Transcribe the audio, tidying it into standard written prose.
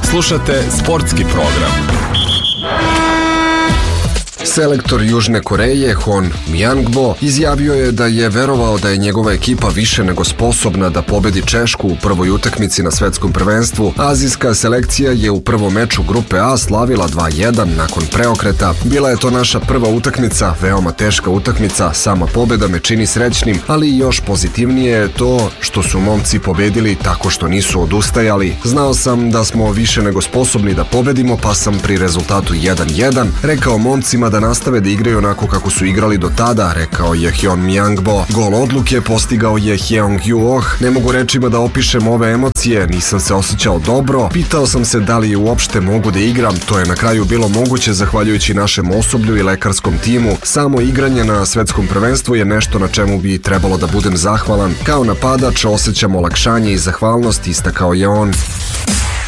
Slušate sportski program. Selektor Južne Koreje Hon Myangbo izjavio je da je verovao da je njegova ekipa više nego sposobna da pobedi Češku u prvoj utakmici na svetskom prvenstvu. Azijska selekcija je u prvom meču grupe A slavila 2:1 nakon preokreta. Bila je to naša prva utakmica, veoma teška utakmica, sama pobeda me čini srećnim, ali još pozitivnije je to što su momci pobedili tako što nisu odustajali. Znao sam da smo više nego sposobni da pobedimo, pa sam pri rezultatu 1:1 rekao momcima da nastave da igraju onako kako su igrali do tada, rekao je Hon Myangbo. Gol odluke postigao je Heong Yu-oh. Ne mogu rečima da opišem ove emocije, nisam se osjećao dobro. Pitao sam se da li uopšte mogu da igram, to je na kraju bilo moguće zahvaljujući našem osoblju i lekarskom timu. Samo igranje na svetskom prvenstvu je nešto na čemu bi trebalo da budem zahvalan. Kao napadač osjećam olakšanje i zahvalnost, istakao je on.